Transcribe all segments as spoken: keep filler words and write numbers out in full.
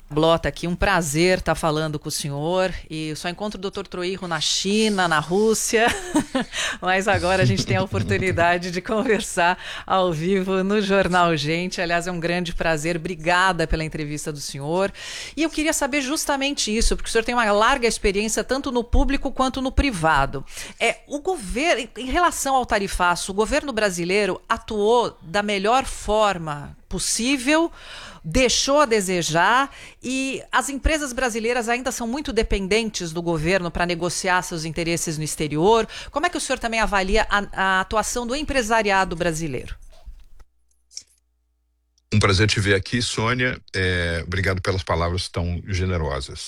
Blota aqui, um prazer estar falando com o senhor. E eu só encontro o doutor Troirro na China, na Rússia, mas agora a gente tem a oportunidade de conversar ao vivo no Jornal Gente. Aliás, é um grande prazer. Obrigada pela entrevista do senhor. E eu queria saber justamente isso, porque o senhor tem uma larga experiência tanto no público quanto no privado. É, o governo, em relação ao tarifaço, o governo brasileiro atuou da melhor forma possível, deixou a desejar, e as empresas brasileiras ainda são muito dependentes do governo para negociar seus interesses no exterior. Como é que o senhor também avalia a, a atuação do empresariado brasileiro? Um prazer te ver aqui, Sônia. É, obrigado pelas palavras tão generosas.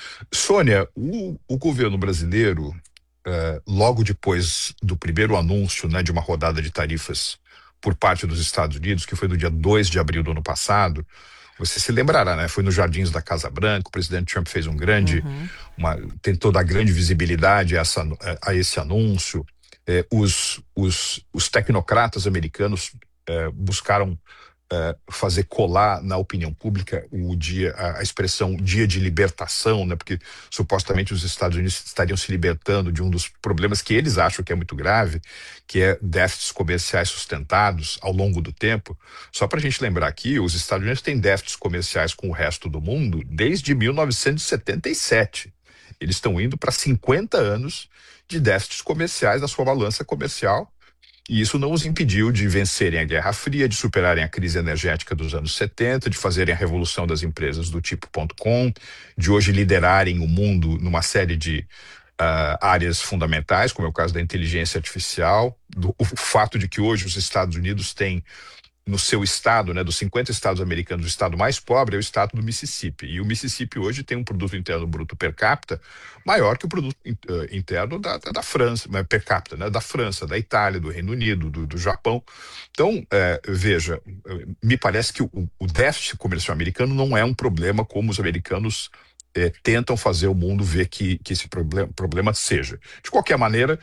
Sônia, o, o governo brasileiro, é, logo depois do primeiro anúncio, né, de uma rodada de tarifas por parte dos Estados Unidos, que foi no dia dois de abril do ano passado, você se lembrará, né? Foi nos jardins da Casa Branca. O presidente Trump fez um grande, Uhum. uma, tentou dar grande visibilidade a, essa, a esse anúncio. É, os, os, os tecnocratas americanos é, buscaram é, fazer colar na opinião pública o dia, a, a expressão dia de libertação, né? Porque supostamente os Estados Unidos estariam se libertando de um dos problemas que eles acham que é muito grave, que é déficits comerciais sustentados ao longo do tempo. Só para a gente lembrar aqui, os Estados Unidos têm déficits comerciais com o resto do mundo desde mil novecentos e setenta e sete. Eles estão indo para cinquenta anos de déficits comerciais na sua balança comercial, e isso não os impediu de vencerem a Guerra Fria, de superarem a crise energética dos anos setenta, de fazerem a revolução das empresas do tipo ponto com, de hoje liderarem o mundo numa série de uh, áreas fundamentais, como é o caso da inteligência artificial, do, o fato de que hoje os Estados Unidos têm no seu estado, né, dos cinquenta estados americanos, o estado mais pobre é o estado do Mississippi. E o Mississippi hoje tem um produto interno bruto per capita maior que o produto uh, interno da, da, da França, per capita, né, da França, da Itália, do Reino Unido, do, do Japão. Então, é, veja, me parece que o, o déficit comercial americano não é um problema como os americanos é, tentam fazer o mundo ver que, que esse problema, problema seja. De qualquer maneira,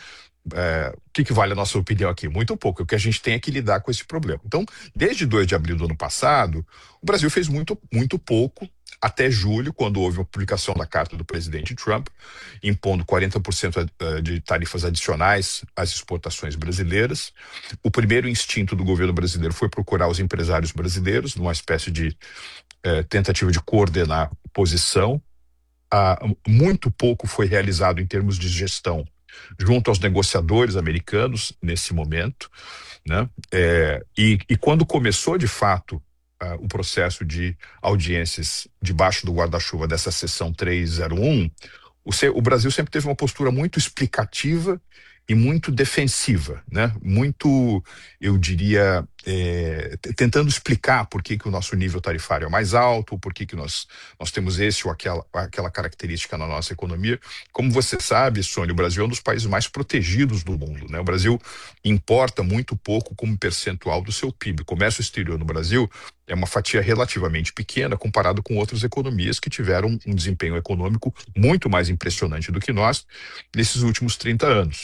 é, o que, que vale a nossa opinião aqui? Muito pouco, é o que a gente tem é que lidar com esse problema. Então, desde dois de abril do ano passado, o Brasil fez muito, muito pouco, até julho, quando houve a publicação da carta do presidente Trump, impondo quarenta por cento de tarifas adicionais às exportações brasileiras. O primeiro instinto do governo brasileiro foi procurar os empresários brasileiros, numa espécie de eh, tentativa de coordenar posição. Ah, muito pouco foi realizado em termos de gestão junto aos negociadores americanos nesse momento, né? É, e, e quando começou de fato ah, o processo de audiências debaixo do guarda-chuva dessa sessão trezentos e um, o, se- o Brasil sempre teve uma postura muito explicativa e muito defensiva, né? Muito, eu diria, é, t- tentando explicar por que que o nosso nível tarifário é mais alto, por que que nós, nós temos esse ou aquela, aquela característica na nossa economia. Como você sabe, Sônia, o Brasil é um dos países mais protegidos do mundo, né? O Brasil importa muito pouco como percentual do seu P I B. O comércio exterior no Brasil é uma fatia relativamente pequena comparado com outras economias que tiveram um desempenho econômico muito mais impressionante do que nós nesses últimos trinta anos.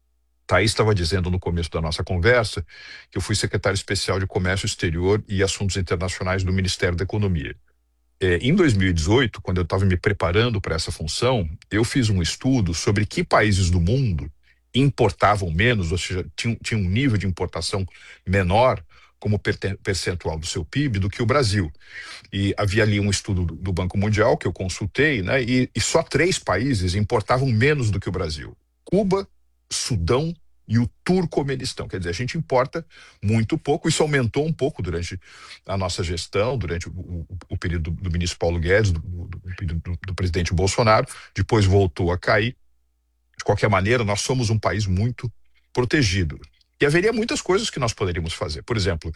Thaís estava dizendo no começo da nossa conversa que eu fui secretário especial de Comércio Exterior e Assuntos Internacionais do Ministério da Economia. É, em dois mil e dezoito, quando eu estava me preparando para essa função, eu fiz um estudo sobre que países do mundo importavam menos, ou seja, tinham, tinham um nível de importação menor como perten- percentual do seu P I B do que o Brasil. E havia ali um estudo do, do Banco Mundial que eu consultei, né? E, e só três países importavam menos do que o Brasil: Cuba, Sudão e o Turcomenistão. Quer dizer, a gente importa muito pouco. Isso aumentou um pouco durante a nossa gestão, durante o, o- o período do, do ministro Paulo Guedes, do, do- do período do- do presidente Bolsonaro. Depois voltou a cair. De qualquer maneira, nós somos um país muito protegido. E haveria muitas coisas que nós poderíamos fazer. Por exemplo,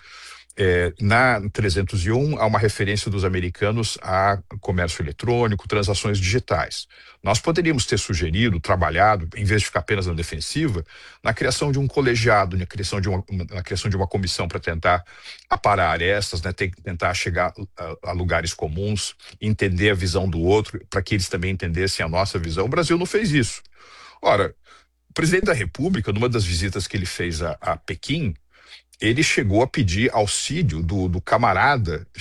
é, na trezentos e um há uma referência dos americanos a comércio eletrônico, transações digitais. Nós poderíamos ter sugerido, trabalhado, em vez de ficar apenas na defensiva, na criação de um colegiado, na criação de uma, na criação de uma comissão para tentar aparar essas, né, ter- tentar chegar a, a lugares comuns, entender a visão do outro, para que eles também entendessem a nossa visão. O Brasil não fez isso. Ora, o presidente da República, numa das visitas que ele fez a, a Pequim, ele chegou a pedir auxílio do, do camarada